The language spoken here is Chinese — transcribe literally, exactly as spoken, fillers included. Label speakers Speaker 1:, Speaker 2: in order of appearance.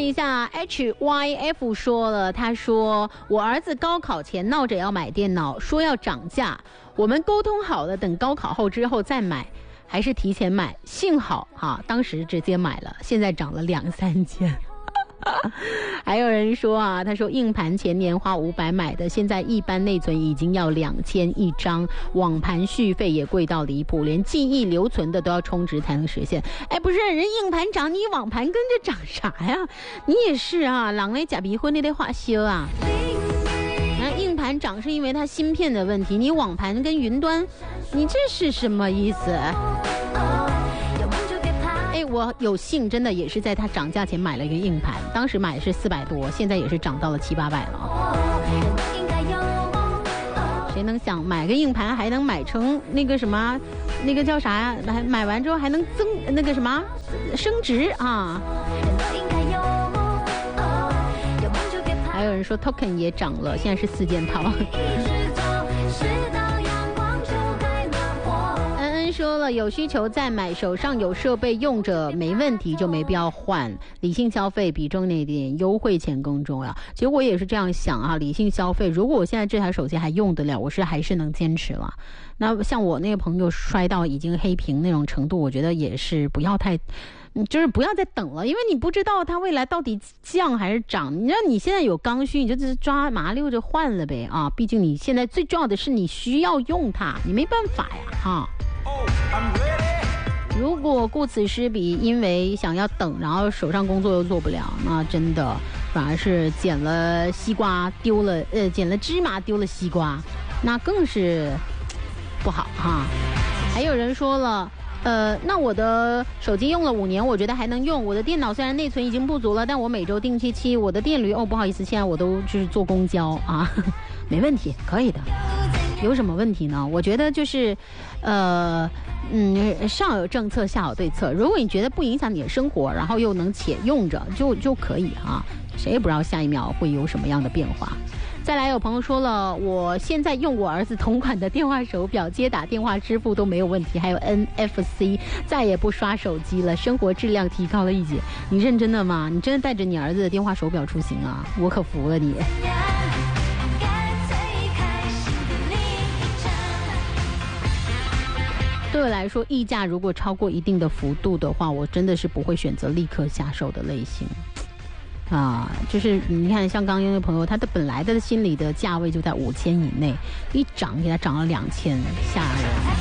Speaker 1: 一下 H Y F 说了，他说我儿子高考前闹着要买电脑，说要涨价，我们沟通好了，等高考后之后再买，还是提前买，幸好哈，当时直接买了，现在涨了两三千。还有人说啊，他说硬盘前年花五百买的，现在一般内存已经要两千一张，网盘续费也贵到离谱，连记忆留存的都要充值才能实现。哎，不是，人硬盘涨，你网盘跟着涨啥呀？你也是啊，人咧假逼婚你得花修啊。那硬盘涨是因为它芯片的问题，你网盘跟云端，你这是什么意思？哎，我有幸真的也是在它涨价前买了一个硬盘，当时买是四百多，现在也是涨到了七八百了。谁能想买个硬盘还能买成那个什么，那个叫啥呀？买买完之后还能增那个什么升值啊？还有人说 token 也涨了，现在是四件套。说了有需求再买，手上有设备用着没问题就没必要换，理性消费比中那点优惠钱更重要。其实我也是这样想啊，理性消费，如果我现在这台手机还用得了，我是还是能坚持了。那像我那个朋友摔到已经黑屏那种程度，我觉得也是不要太就是不要再等了，因为你不知道它未来到底降还是涨。你知道你现在有刚需，你就只是抓麻溜着换了呗啊！毕竟你现在最重要的是你需要用它，你没办法呀哈。如果顾此失彼，因为想要等，然后手上工作又做不了，那真的反而是捡了西瓜丢了，呃，捡了芝麻丢了西瓜，那更是不好哈。还有人说了。呃，那我的手机用了五年，我觉得还能用。我的电脑虽然内存已经不足了，但我每周定期期，我的电驴哦，不好意思，现在我都就是坐公交啊，呵呵没问题，可以的。有什么问题呢？我觉得就是，呃，嗯，上有政策，下有对策。如果你觉得不影响你的生活，然后又能且用着，就就可以啊。谁也不知道下一秒会有什么样的变化。再来，有朋友说了，我现在用我儿子同款的电话手表，接打电话支付都没有问题，还有 N F C， 再也不刷手机了，生活质量提高了一截。你认真的吗？你真的带着你儿子的电话手表出行啊？我可服了你。对我来说，溢价如果超过一定的幅度的话，我真的是不会选择立刻下手的类型。啊，就是你看，像刚刚那个朋友，他的本来的心里的价位就在五千以内，一涨给他涨了两千，吓人。